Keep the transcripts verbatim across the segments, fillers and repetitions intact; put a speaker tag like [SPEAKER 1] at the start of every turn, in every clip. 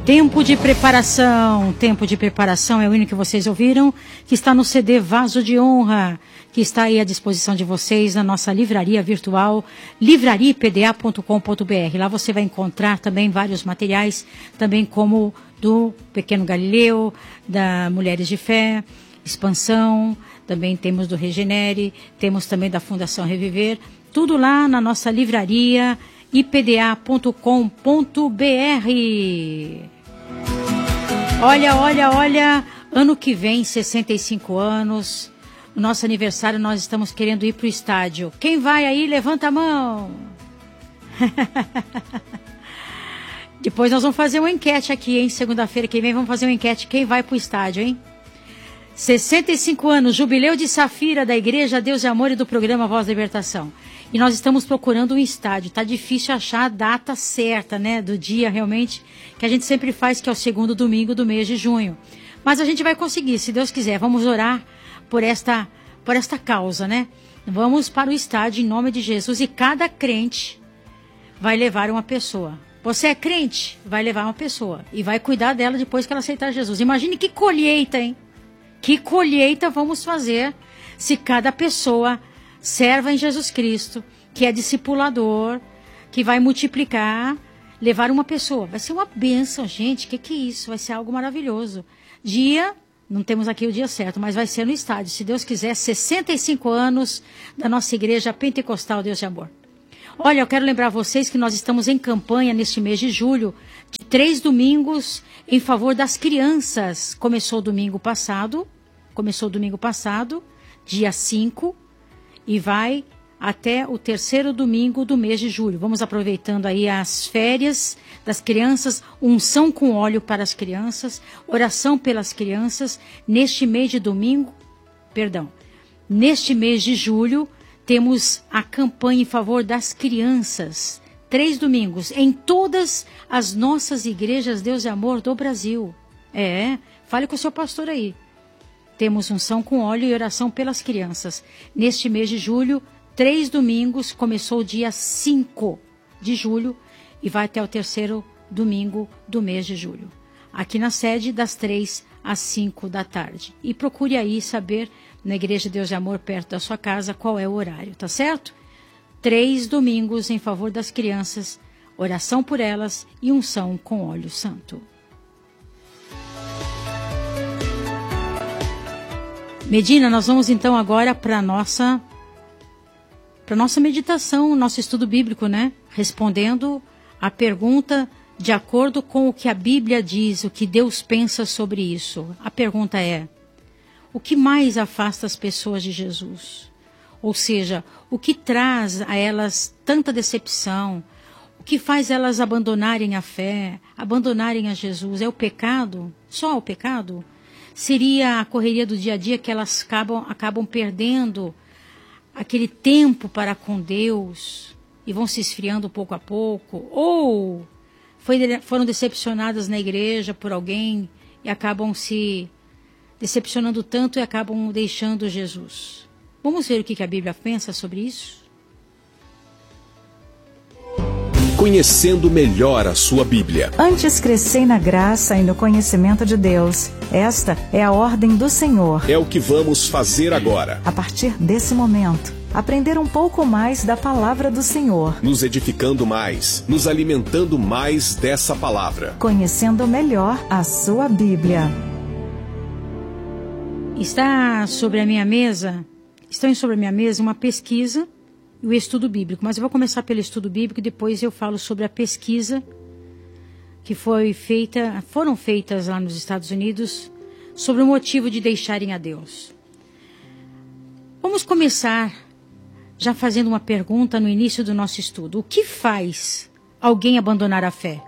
[SPEAKER 1] Tempo de preparação, tempo de preparação é o hino que vocês ouviram, que está no C D Vaso de Honra, que está aí à disposição de vocês na nossa livraria virtual, livraria p d a ponto com ponto b r. Lá você vai encontrar também vários materiais, também como do Pequeno Galileu, da Mulheres de Fé, Expansão, também temos do Regenere, temos também da Fundação Reviver, tudo lá na nossa livraria i p d a ponto com ponto b r. Olha, olha, olha, ano que vem, sessenta e cinco anos, no nosso aniversário nós estamos querendo ir para o estádio. Quem vai aí, levanta a mão. Depois nós vamos fazer uma enquete aqui, hein? Segunda-feira que vem vamos fazer uma enquete, quem vai para o estádio, hein? sessenta e cinco anos, jubileu de Safira da Igreja Deus e Amor e do programa Voz da Libertação. E nós estamos procurando um estádio. Tá difícil achar a data certa, né? Do dia realmente que a gente sempre faz, que é o segundo domingo do mês de junho. Mas a gente vai conseguir, se Deus quiser. Vamos orar por esta, por esta causa, né? Vamos para o estádio em nome de Jesus. E cada crente vai levar uma pessoa. Você é crente? Vai levar uma pessoa. E vai cuidar dela depois que ela aceitar Jesus. Imagine que colheita, hein? Que colheita vamos fazer se cada pessoa serva em Jesus Cristo, que é discipulador, que vai multiplicar, levar uma pessoa. Vai ser uma bênção, gente. O que, que é isso? Vai ser algo maravilhoso. Dia, não temos aqui o dia certo, mas vai ser no estádio, se Deus quiser, sessenta e cinco anos da nossa igreja pentecostal Deus de Amor. Olha, eu quero lembrar vocês que nós estamos em campanha neste mês de julho, de três domingos em favor das crianças. Começou domingo passado, começou domingo passado, dia cinco, e vai até o terceiro domingo do mês de julho. Vamos aproveitando aí as férias das crianças, unção com óleo para as crianças, oração pelas crianças. Neste mês de domingo, perdão, neste mês de julho, temos a campanha em favor das crianças. Três domingos em todas as nossas igrejas Deus e Amor do Brasil. É, fale com o seu pastor aí. Temos unção com óleo e oração pelas crianças. Neste mês de julho, três domingos, começou o dia cinco de julho e vai até o terceiro domingo do mês de julho. Aqui na sede, das três às cinco da tarde. E procure aí saber, na Igreja Deus e Amor, perto da sua casa, qual é o horário, tá certo? Três domingos em favor das crianças, oração por elas e unção com óleo santo. Medina, nós vamos então agora para a nossa, para nossa meditação, nosso estudo bíblico, né? Respondendo a pergunta de acordo com o que a Bíblia diz, o que Deus pensa sobre isso. A pergunta é: o que mais afasta as pessoas de Jesus? Ou seja, o que traz a elas tanta decepção? O que faz elas abandonarem a fé, abandonarem a Jesus? É o pecado? Só o pecado? Seria a correria do dia a dia que elas acabam, acabam perdendo aquele tempo para com Deus e vão se esfriando pouco a pouco? Ou foi, foram decepcionadas na igreja por alguém e acabam se decepcionando tanto e acabam deixando Jesus? Vamos ver o que a Bíblia pensa sobre isso?
[SPEAKER 2] Conhecendo melhor a sua Bíblia.
[SPEAKER 3] Antes crescei na graça e no conhecimento de Deus. Esta é a ordem do Senhor.
[SPEAKER 2] É o que vamos fazer agora.
[SPEAKER 3] A partir desse momento, aprender um pouco mais da palavra do Senhor.
[SPEAKER 2] Nos edificando mais, nos alimentando mais dessa palavra.
[SPEAKER 3] Conhecendo melhor a sua Bíblia.
[SPEAKER 1] Está sobre a minha mesa, estão sobre a minha mesa uma pesquisa e o estudo bíblico. Mas eu vou começar pelo estudo bíblico e depois eu falo sobre a pesquisa que foi feita, foram feitas lá nos Estados Unidos sobre o motivo de deixarem a Deus. Vamos começar já fazendo uma pergunta no início do nosso estudo. O que faz alguém abandonar a fé?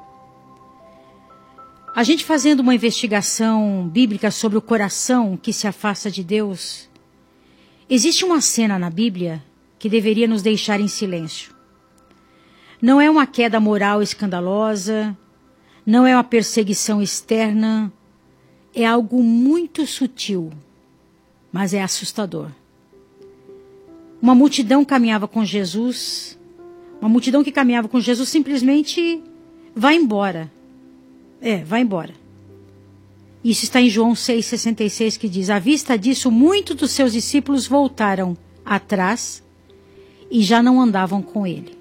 [SPEAKER 1] A gente fazendo uma investigação bíblica sobre o coração que se afasta de Deus, existe uma cena na Bíblia que deveria nos deixar em silêncio. Não é uma queda moral escandalosa, não é uma perseguição externa, é algo muito sutil, mas é assustador. Uma multidão caminhava com Jesus, uma multidão que caminhava com Jesus simplesmente vai embora. É, vai embora. Isso está em João seis, sessenta e seis, que diz: à vista disso, muitos dos seus discípulos voltaram atrás e já não andavam com ele.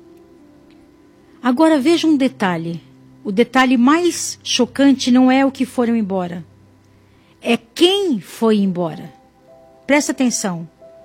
[SPEAKER 1] Agora veja um detalhe. O detalhe mais chocante não é o que foram embora. É quem foi embora. Presta atenção.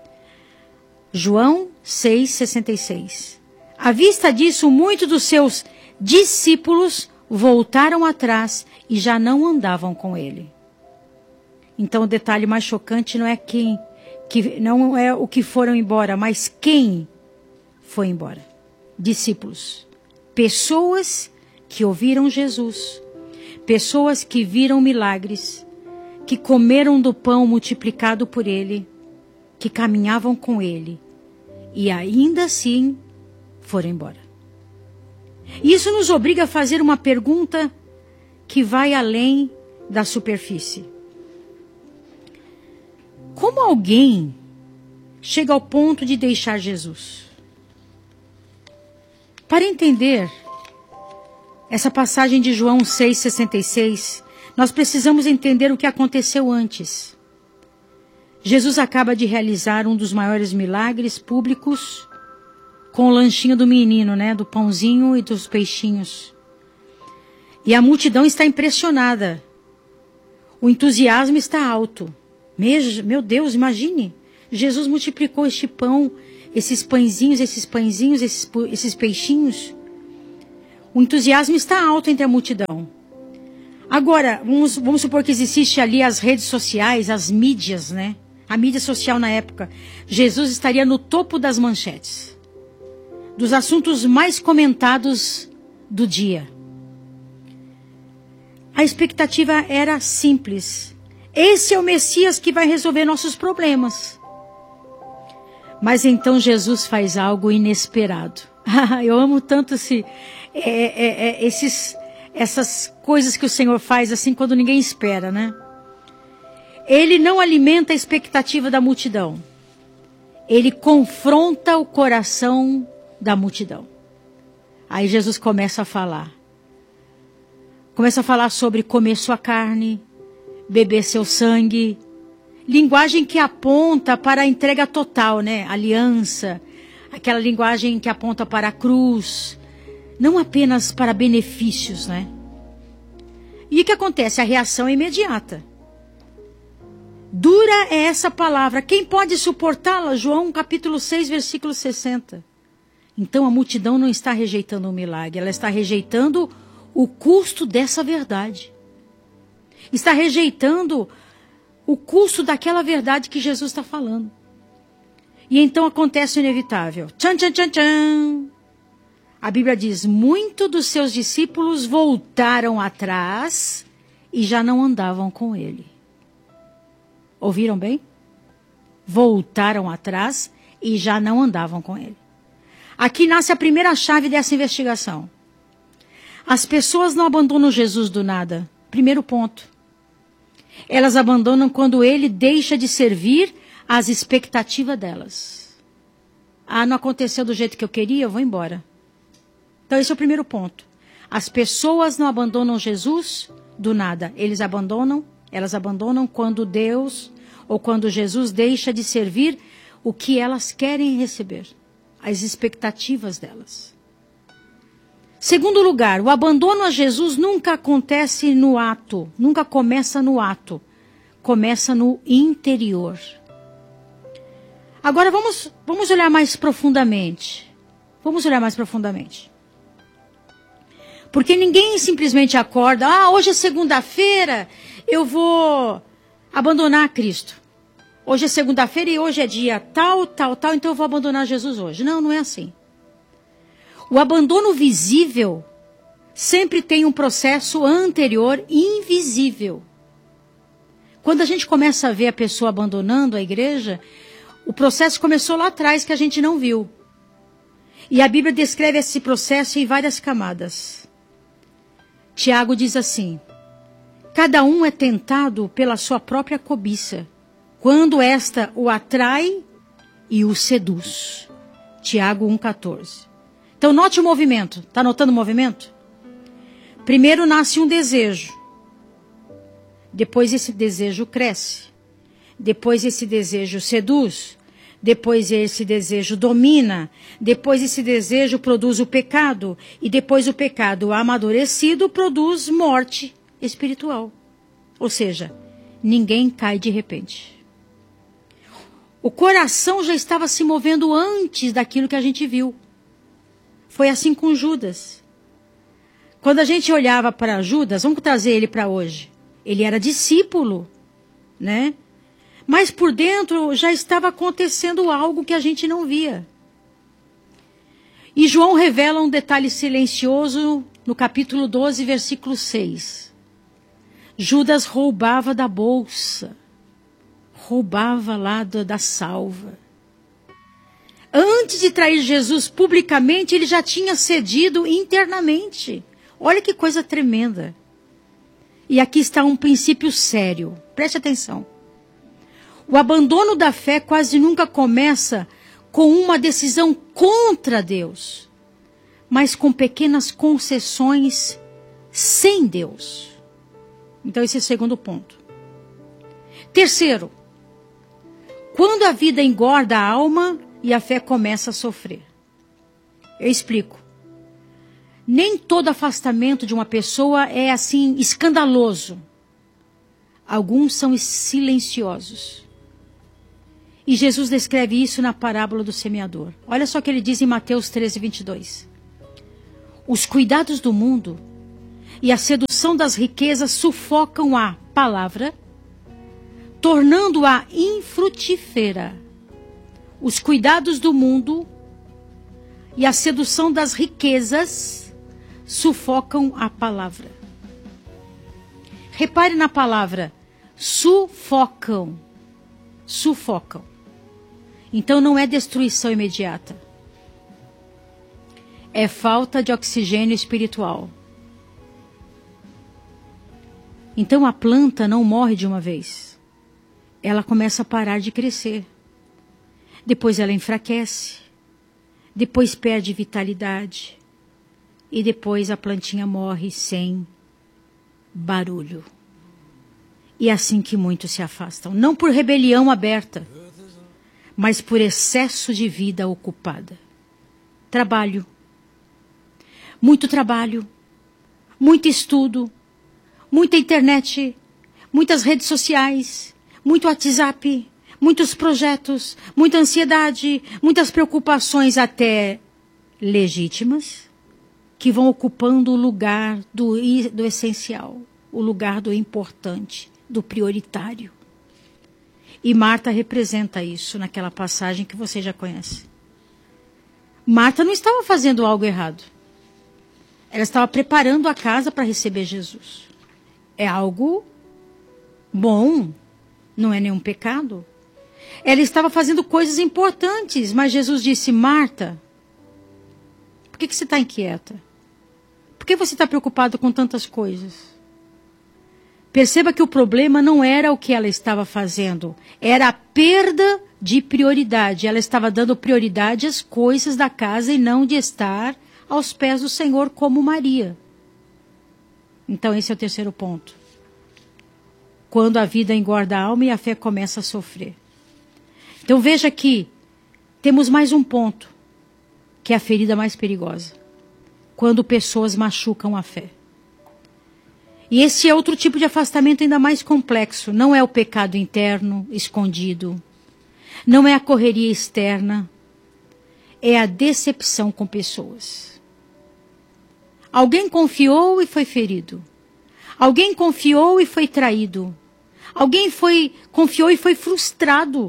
[SPEAKER 1] João seis, sessenta e seis. À vista disso, muitos dos seus discípulos voltaram atrás e já não andavam com ele. Então o detalhe mais chocante não é quem, que não é o que foram embora, mas quem foi embora. Discípulos. Pessoas que ouviram Jesus. Pessoas que viram milagres. Que comeram do pão multiplicado por ele. Que caminhavam com ele. E ainda assim foram embora. Isso nos obriga a fazer uma pergunta que vai além da superfície. Como alguém chega ao ponto de deixar Jesus? Para entender essa passagem de João seis, sessenta e seis, nós precisamos entender o que aconteceu antes. Jesus acaba de realizar um dos maiores milagres públicos com o lanchinho do menino, né? Do pãozinho e dos peixinhos. E a multidão está impressionada. O entusiasmo está alto. Meu Deus, imagine. Jesus multiplicou este pão, esses pãezinhos, esses pãezinhos, esses, esses peixinhos. O entusiasmo está alto entre a multidão. Agora, vamos, vamos supor que existisse ali as redes sociais, as mídias, né? A mídia social na época. Jesus estaria no topo das manchetes. Dos assuntos mais comentados do dia. A expectativa era simples. Esse é o Messias que vai resolver nossos problemas. Mas então Jesus faz algo inesperado. Eu amo tanto esse, é, é, é, esses, essas coisas que o Senhor faz assim quando ninguém espera, né? Ele não alimenta a expectativa da multidão. Ele confronta o coração da multidão. Aí Jesus começa a falar. Começa a falar sobre comer sua carne, beber seu sangue. Linguagem que aponta para a entrega total, né? Aliança. Aquela linguagem que aponta para a cruz. Não apenas para benefícios, né? E o que acontece? A reação é imediata. Dura é essa palavra. Quem pode suportá-la? João capítulo seis, versículo sessenta. Então a multidão não está rejeitando um milagre, ela está rejeitando o custo dessa verdade. Está rejeitando o custo daquela verdade que Jesus está falando. E então acontece o inevitável. Tchan, tchan, tchan, tchan. A Bíblia diz, muitos dos seus discípulos voltaram atrás e já não andavam com ele. Ouviram bem? Voltaram atrás e já não andavam com ele. Aqui nasce a primeira chave dessa investigação. As pessoas não abandonam Jesus do nada. Primeiro ponto. Elas abandonam quando ele deixa de servir às expectativas delas. Ah, não aconteceu do jeito que eu queria, eu vou embora. Então esse é o primeiro ponto. As pessoas não abandonam Jesus do nada. Eles abandonam, elas abandonam quando Deus ou quando Jesus deixa de servir o que elas querem receber. As expectativas delas. Segundo lugar, o abandono a Jesus nunca acontece no ato, nunca começa no ato, começa no interior. Agora vamos, vamos olhar mais profundamente. Vamos olhar mais profundamente. Porque ninguém simplesmente acorda, ah, hoje é segunda-feira, eu vou abandonar Cristo. Hoje é segunda-feira e hoje é dia tal, tal, tal, então eu vou abandonar Jesus hoje. Não, não é assim. O abandono visível sempre tem um processo anterior invisível. Quando a gente começa a ver a pessoa abandonando a igreja, o processo começou lá atrás que a gente não viu. E a Bíblia descreve esse processo em várias camadas. Tiago diz assim, cada um é tentado pela sua própria cobiça, quando esta o atrai e o seduz. Tiago um, quatorze. Então note o movimento. Está notando o movimento? Primeiro nasce um desejo. Depois esse desejo cresce. Depois esse desejo seduz. Depois esse desejo domina. Depois esse desejo produz o pecado. E depois o pecado amadurecido produz morte espiritual. Ou seja, ninguém cai de repente. O coração já estava se movendo antes daquilo que a gente viu. Foi assim com Judas. Quando a gente olhava para Judas, vamos trazer ele para hoje. Ele era discípulo, né? Mas por dentro já estava acontecendo algo que a gente não via. E João revela um detalhe silencioso no capítulo doze, versículo seis. Judas roubava da bolsa. Roubava lá do, da salva. Antes de trair Jesus publicamente, ele já tinha cedido internamente. Olha que coisa tremenda. E aqui está um princípio sério. Preste atenção. O abandono da fé quase nunca começa com uma decisão contra Deus, mas com pequenas concessões sem Deus. Então esse é o segundo ponto. Terceiro, quando a vida engorda a alma e a fé começa a sofrer. Eu explico. Nem todo afastamento de uma pessoa é assim escandaloso. Alguns são silenciosos. E Jesus descreve isso na parábola do semeador. Olha só o que ele diz em Mateus treze, vinte e dois. Os cuidados do mundo e a sedução das riquezas sufocam a palavra, tornando-a infrutífera. Os cuidados do mundo e a sedução das riquezas sufocam a palavra. Repare na palavra sufocam. Sufocam. Então não é destruição imediata. É falta de oxigênio espiritual. Então a planta não morre de uma vez. Ela começa a parar de crescer. Depois ela enfraquece. Depois perde vitalidade. E depois a plantinha morre sem barulho. E é assim que muitos se afastam. Não por rebelião aberta, mas por excesso de vida ocupada. Trabalho. Muito trabalho. Muito estudo. Muita internet. Muitas redes sociais. Muito WhatsApp. Muitos projetos. Muita ansiedade. Muitas preocupações até legítimas, que vão ocupando o lugar do, do essencial, o lugar do importante, do prioritário. E Marta representa isso naquela passagem que você já conhece. Marta não estava fazendo algo errado. Ela estava preparando a casa para receber Jesus. É algo bom, não é nenhum pecado. Ela estava fazendo coisas importantes, mas Jesus disse: Marta, por que, que você está inquieta? Por que você está preocupada com tantas coisas? Perceba que o problema não era o que ela estava fazendo, era a perda de prioridade. Ela estava dando prioridade às coisas da casa e não de estar aos pés do Senhor como Maria. Então esse é o terceiro ponto. Quando a vida engorda a alma e a fé começa a sofrer. Então veja que temos mais um ponto, que é a ferida mais perigosa. Quando pessoas machucam a fé. E esse é outro tipo de afastamento ainda mais complexo. Não é o pecado interno, escondido. Não é a correria externa. É a decepção com pessoas. Alguém confiou e foi ferido. Alguém confiou e foi traído. Alguém foi, confiou e foi frustrado.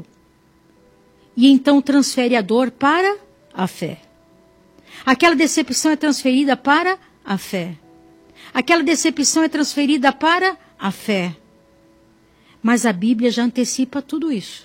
[SPEAKER 1] E então transfere a dor para a fé. Aquela decepção é transferida para a fé. Aquela decepção é transferida para a fé. Mas a Bíblia já antecipa tudo isso.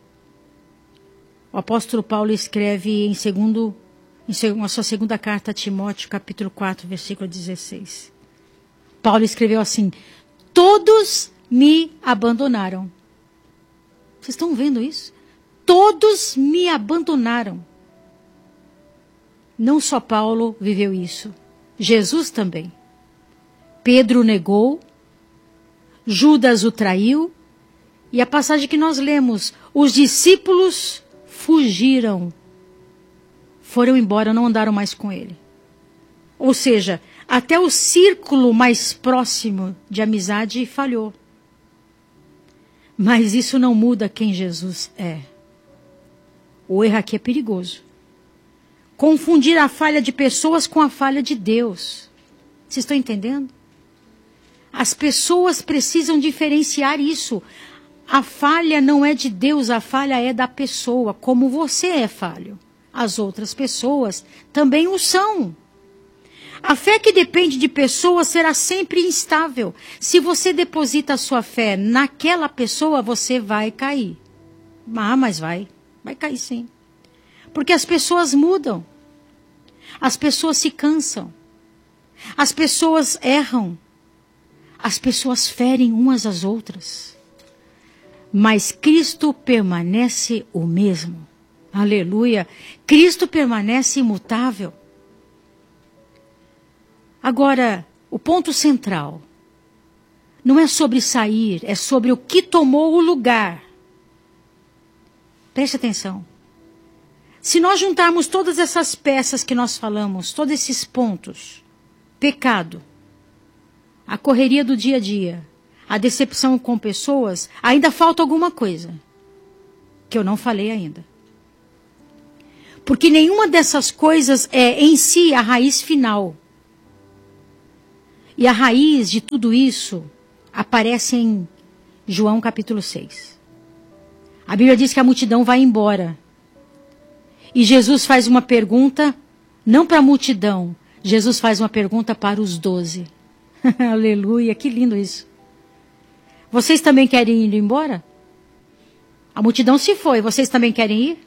[SPEAKER 1] O apóstolo Paulo escreve em, segundo, em sua segunda carta a Timóteo, capítulo quatro, versículo dezesseis. Paulo escreveu assim: todos me abandonaram. Vocês estão vendo isso? Todos me abandonaram. Não só Paulo viveu isso, Jesus também. Pedro negou, Judas o traiu, e a passagem que nós lemos, os discípulos fugiram, foram embora, não andaram mais com ele. Ou seja, até o círculo mais próximo de amizade falhou. Mas isso não muda quem Jesus é. O erro aqui é perigoso. Confundir a falha de pessoas com a falha de Deus. Vocês estão entendendo? As pessoas precisam diferenciar isso. A falha não é de Deus, a falha é da pessoa, como você é falho. As outras pessoas também o são. A fé que depende de pessoas será sempre instável. Se você deposita a sua fé naquela pessoa, você vai cair. Ah, mas vai. Vai cair sim. Porque as pessoas mudam. As pessoas se cansam. As pessoas erram. As pessoas ferem umas às outras. Mas Cristo permanece o mesmo. Aleluia. Cristo permanece imutável. Agora, o ponto central não é sobre sair, é sobre o que tomou o lugar. Preste atenção. Se nós juntarmos todas essas peças que nós falamos, todos esses pontos, pecado, a correria do dia a dia, a decepção com pessoas, ainda falta alguma coisa que eu não falei ainda. Porque nenhuma dessas coisas é em si a raiz final. E a raiz de tudo isso aparece em João capítulo seis. A Bíblia diz que a multidão vai embora. E Jesus faz uma pergunta, não para a multidão, Jesus faz uma pergunta para os doze. Aleluia, que lindo isso. Vocês também querem ir embora? A multidão se foi, vocês também querem ir?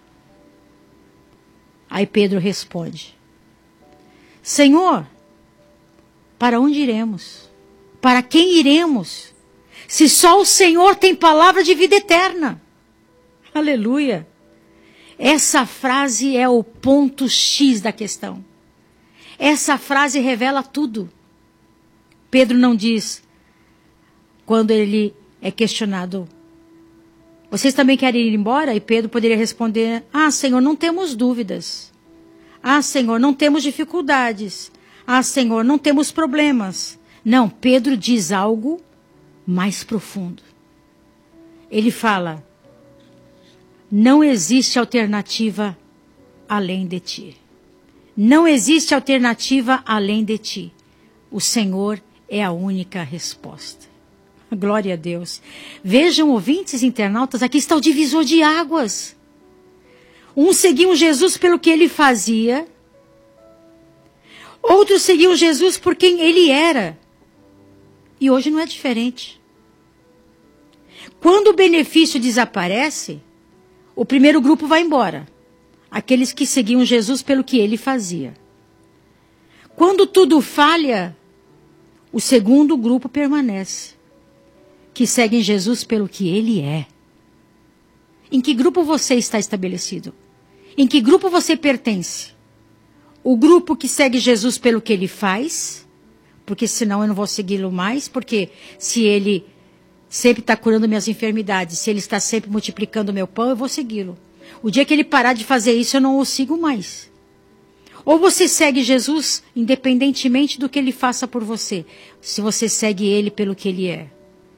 [SPEAKER 1] Aí Pedro responde: Senhor, para onde iremos? Para quem iremos? Se só o Senhor tem palavra de vida eterna. Aleluia. Essa frase é o ponto X da questão. Essa frase revela tudo. Pedro não diz, quando ele é questionado, vocês também querem ir embora? E Pedro poderia responder, ah, Senhor, não temos dúvidas. Ah, Senhor, não temos dificuldades. Ah, Senhor, não temos problemas. Não, Pedro diz algo mais profundo. Ele fala, não existe alternativa além de ti. Não existe alternativa além de ti. O Senhor é a única resposta. Glória a Deus. Vejam, ouvintes internautas, aqui está o divisor de águas. Uns seguiam Jesus pelo que ele fazia. Outros seguiam Jesus por quem ele era. E hoje não é diferente. Quando o benefício desaparece, o primeiro grupo vai embora. Aqueles que seguiam Jesus pelo que ele fazia. Quando tudo falha, o segundo grupo permanece. Que seguem Jesus pelo que ele é. Em que grupo você está estabelecido? Em que grupo você pertence? O grupo que segue Jesus pelo que ele faz, porque senão eu não vou segui-lo mais, porque se ele sempre está curando minhas enfermidades, se ele está sempre multiplicando meu pão, eu vou segui-lo. O dia que ele parar de fazer isso, eu não o sigo mais. Ou você segue Jesus independentemente do que ele faça por você, se você segue ele pelo que ele é.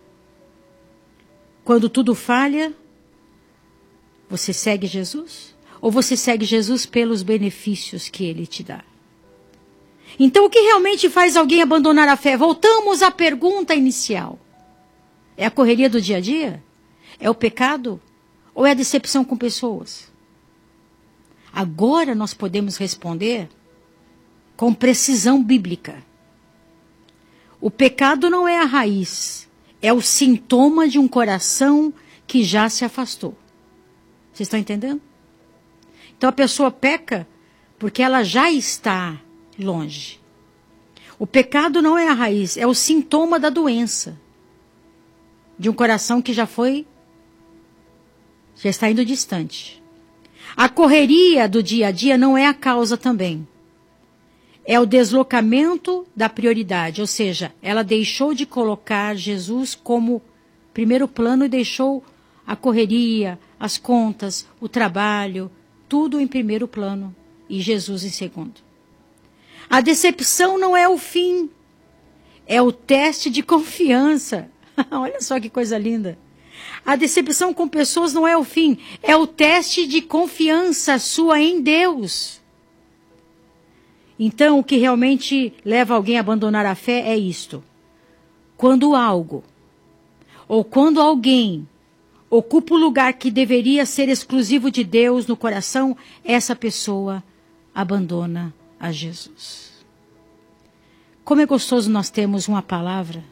[SPEAKER 1] Quando tudo falha, você segue Jesus? Ou você segue Jesus pelos benefícios que ele te dá? Então, o que realmente faz alguém abandonar a fé? Voltamos à pergunta inicial. É a correria do dia a dia? É o pecado? Ou é a decepção com pessoas? Agora nós podemos responder com precisão bíblica. O pecado não é a raiz, é o sintoma de um coração que já se afastou. Vocês estão entendendo? Então a pessoa peca porque ela já está longe. O pecado não é a raiz, é o sintoma da doença. De um coração que já foi, já está indo distante. A correria do dia a dia não é a causa também. é o deslocamento da prioridade, ou seja, ela deixou de colocar Jesus como primeiro plano e deixou a correria, as contas, o trabalho, tudo em primeiro plano e Jesus em segundo. A decepção não é o fim, é o teste de confiança. Olha só que coisa linda. A decepção com pessoas não é o fim, é o teste de confiança sua em Deus. Então, o que realmente leva alguém a abandonar a fé é isto. Quando algo, ou quando alguém, ocupa o lugar que deveria ser exclusivo de Deus no coração, essa pessoa abandona a Jesus. Como é gostoso nós termos uma palavra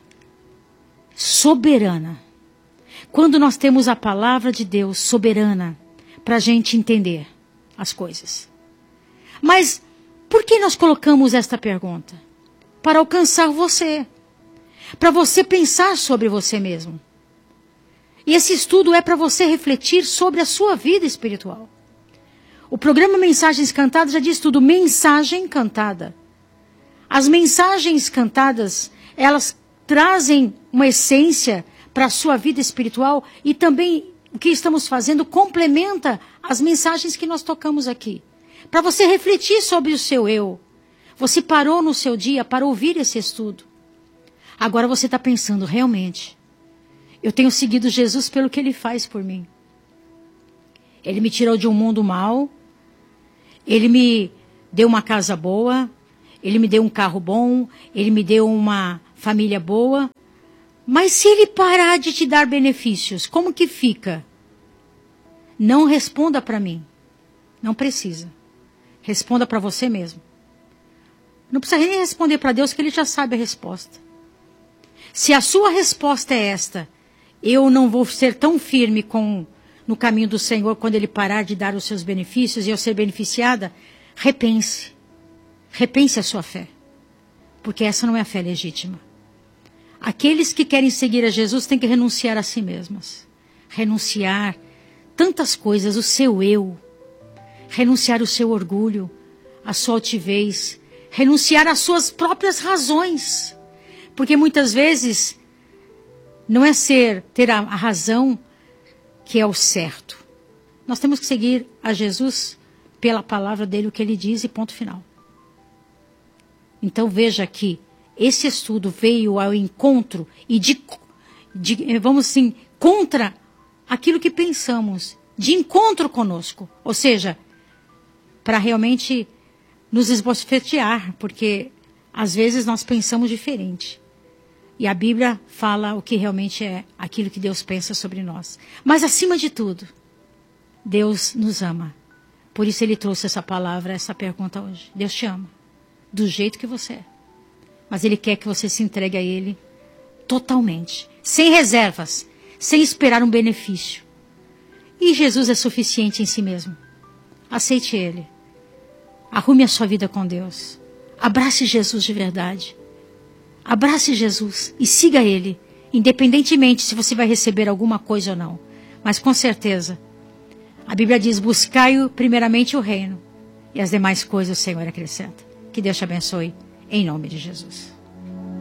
[SPEAKER 1] soberana. Quando nós temos a palavra de Deus soberana para a gente entender as coisas. Mas por que nós colocamos esta pergunta? Para alcançar você. Para você pensar sobre você mesmo. E esse estudo é para você refletir sobre a sua vida espiritual. O programa Mensagens Cantadas já diz tudo, mensagem cantada. As mensagens cantadas, elas trazem uma essência para a sua vida espiritual e também o que estamos fazendo complementa as mensagens que nós tocamos aqui. Para você refletir sobre o seu eu. Você parou no seu dia para ouvir esse estudo. Agora você está pensando, realmente, eu tenho seguido Jesus pelo que Ele faz por mim. Ele me tirou de um mundo mau. Ele me deu uma casa boa. Ele me deu um carro bom. Ele me deu uma família boa. Mas se Ele parar de te dar benefícios, como que fica? Não responda para mim. Não precisa. Responda para você mesmo. Não precisa nem responder para Deus, que Ele já sabe a resposta. Se a sua resposta é esta, eu não vou ser tão firme com, no caminho do Senhor quando Ele parar de dar os seus benefícios e eu ser beneficiada, repense. Repense a sua fé. Porque essa não é a fé legítima. Aqueles que querem seguir a Jesus têm que renunciar a si mesmas. Renunciar tantas coisas, o seu eu. Renunciar o seu orgulho, a sua altivez. Renunciar às suas próprias razões. Porque muitas vezes não é ser, ter a, a razão que é o certo. Nós temos que seguir a Jesus pela palavra dele, o que ele diz e ponto final. Então veja que esse estudo veio ao encontro e de, de vamos assim, contra aquilo que pensamos, de encontro conosco. Ou seja, para realmente nos esbofetear, porque às vezes nós pensamos diferente. E a Bíblia fala o que realmente é aquilo que Deus pensa sobre nós. Mas acima de tudo, Deus nos ama. Por isso Ele trouxe essa palavra, essa pergunta hoje. Deus te ama, do jeito que você é. Mas Ele quer que você se entregue a Ele totalmente, sem reservas, sem esperar um benefício. E Jesus é suficiente em si mesmo. Aceite Ele. Arrume a sua vida com Deus. Abrace Jesus de verdade. Abrace Jesus e siga Ele, independentemente se você vai receber alguma coisa ou não. Mas com certeza, a Bíblia diz, buscai primeiramente o reino, e as demais coisas o Senhor acrescenta. Que Deus te abençoe, em nome de Jesus.